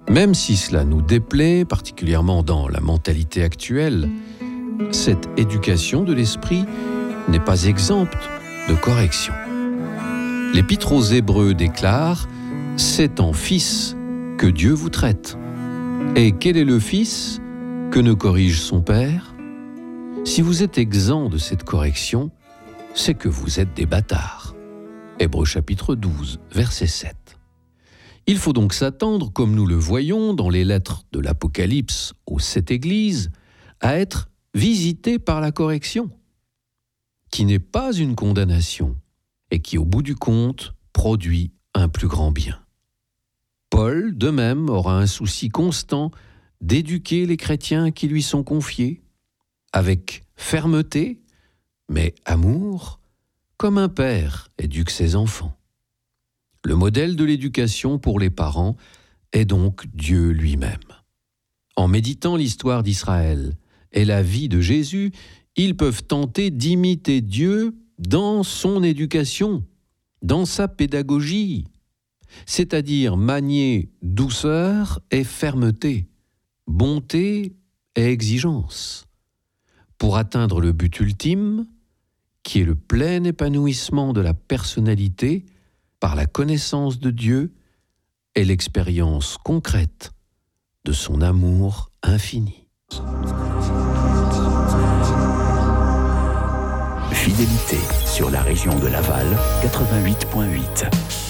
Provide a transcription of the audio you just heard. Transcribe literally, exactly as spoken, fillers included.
Même si cela nous déplaît, particulièrement dans la mentalité actuelle, cette éducation de l'esprit n'est pas exempte de correction. L'Épître aux Hébreux déclare « C'est en fils que Dieu vous traite. Et quel est le fils que ne corrige son père ? Si vous êtes exempt de cette correction, c'est que vous êtes des bâtards. » Hébreux chapitre douze, verset sept. Il faut donc s'attendre, comme nous le voyons dans les lettres de l'Apocalypse aux sept églises, à être visité par la correction, qui n'est pas une condamnation et qui, au bout du compte, produit un plus grand bien. Paul, de même, aura un souci constant d'éduquer les chrétiens qui lui sont confiés, avec fermeté, mais amour, comme un père éduque ses enfants. Le modèle de l'éducation pour les parents est donc Dieu lui-même. En méditant l'histoire d'Israël et la vie de Jésus, ils peuvent tenter d'imiter Dieu dans son éducation, dans sa pédagogie, c'est-à-dire manier douceur et fermeté, bonté et exigence, pour atteindre le but ultime, qui est le plein épanouissement de la personnalité par la connaissance de Dieu et l'expérience concrète de son amour infini. Fidélité sur la région de Laval, quatre-vingt-huit virgule huit.